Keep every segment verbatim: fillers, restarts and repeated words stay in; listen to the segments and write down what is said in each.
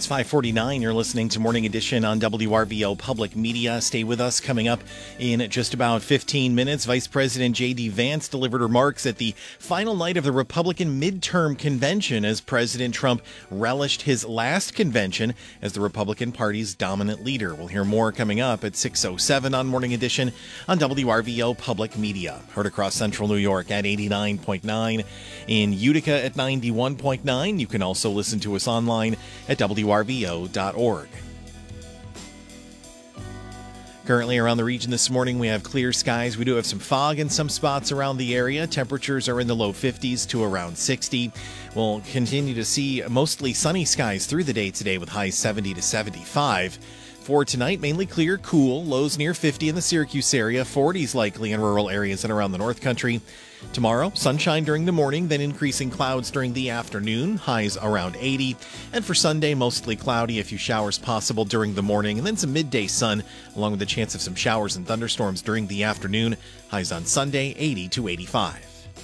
It's five forty-nine. You're listening to Morning Edition on W R V O Public Media. Stay with us. Coming up in just about fifteen minutes, Vice President J D. Vance delivered remarks at the final night of the Republican midterm convention as President Trump relished his last convention as the Republican Party's dominant leader. We'll hear more coming up at six oh seven on Morning Edition on W R V O Public Media. Heard across central New York at eighty-nine point nine, in Utica at ninety-one point nine. You can also listen to us online at W R V O dot org. Currently around the region this morning, we have clear skies. We do have some fog in some spots around the area. Temperatures are in the low fifties to around sixty. We'll continue to see mostly sunny skies through the day today with highs seventy to seventy-five. For tonight, mainly clear, cool, lows near fifty in the Syracuse area, forties likely in rural areas and around the North Country. Tomorrow, sunshine during the morning, then increasing clouds during the afternoon, highs around eighty. And for Sunday, mostly cloudy, a few showers possible during the morning, and then some midday sun, along with the chance of some showers and thunderstorms during the afternoon, highs on Sunday, eighty to eighty-five.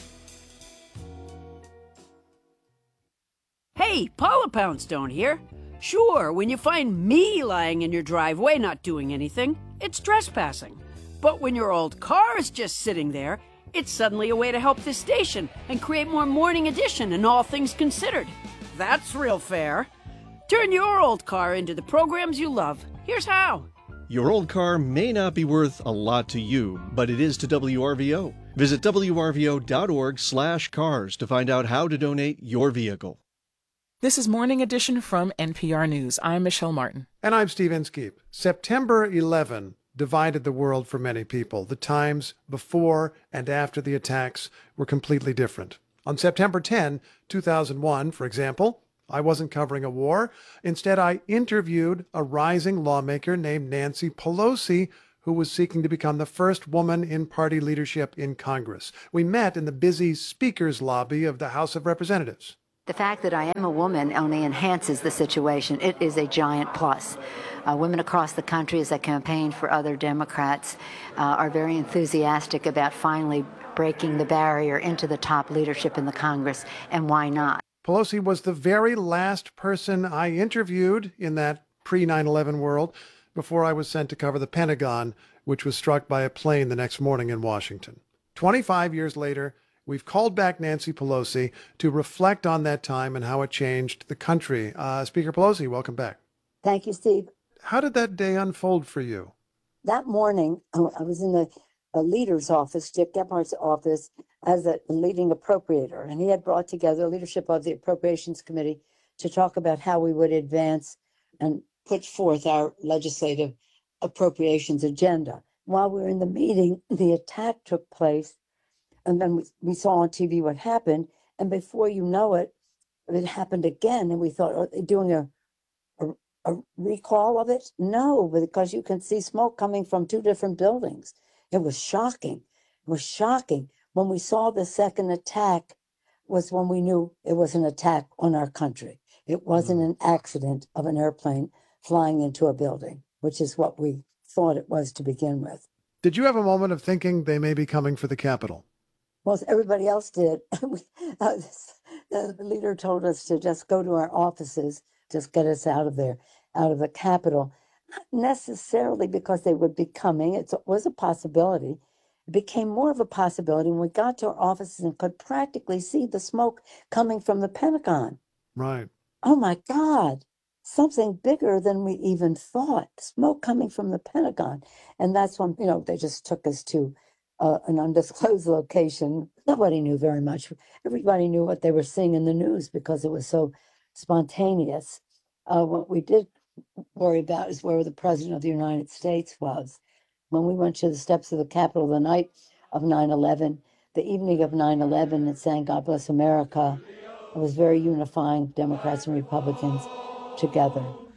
Hey, Paula Poundstone here. Sure, when you find me lying in your driveway not doing anything, it's trespassing. But when your old car is just sitting there, it's suddenly a way to help this station and create more Morning Edition and All Things Considered. That's real fair. Turn your old car into the programs you love. Here's how. Your old car may not be worth a lot to you, but it is to W R V O. Visit W R V O dot org slash cars to find out how to donate your vehicle. This is Morning Edition from N P R News. I'm Michelle Martin. And I'm Steve Inskeep. September eleventh divided the world for many people. The times before and after the attacks were completely different. On September tenth, two thousand one, for example, I wasn't covering a war. Instead, I interviewed a rising lawmaker named Nancy Pelosi, who was seeking to become the first woman in party leadership in Congress. We met in the busy speaker's lobby of the House of Representatives. The fact that I am a woman only enhances the situation. It is a giant plus. Uh, women across the country, as I campaign for other Democrats, uh, are very enthusiastic about finally breaking the barrier into the top leadership in the Congress, and why not? Pelosi was the very last person I interviewed in that pre nine eleven world before I was sent to cover the Pentagon, which was struck by a plane the next morning in Washington. twenty-five years later, we've called back Nancy Pelosi to reflect on that time and how it changed the country. Uh, Speaker Pelosi, welcome back. Thank you, Steve. How did that day unfold for you? That morning, I was in the a leader's office, Dick Gephardt's office, as a leading appropriator, and he had brought together leadership of the Appropriations Committee to talk about how we would advance and put forth our legislative appropriations agenda. While we were in the meeting, the attack took place. And then we, we saw on T V what happened. And before you know it, it happened again. And we thought, are they doing a, a, a recall of it? No, because you can see smoke coming from two different buildings. It was shocking. It was shocking. When we saw the second attack was when we knew it was an attack on our country. It wasn't mm. an accident of an airplane flying into a building, which is what we thought it was to begin with. Did you have a moment of thinking they may be coming for the Capitol? Well, everybody else did. uh, the leader told us to just go to our offices, just get us out of there, out of the Capitol. Not necessarily because they would be coming. It was a possibility. It became more of a possibility when we got to our offices and could practically see the smoke coming from the Pentagon. Right. Oh, my God. Something bigger than we even thought. Smoke coming from the Pentagon. And that's when, you know, they just took us to Uh, an undisclosed location. Nobody knew very much. Everybody knew what they were seeing in the news because it was so spontaneous. Uh, what we did worry about is where the President of the United States was. When we went to the steps of the Capitol the night of nine eleven, the evening of nine eleven, and sang God Bless America, it was very unifying, Democrats and Republicans together.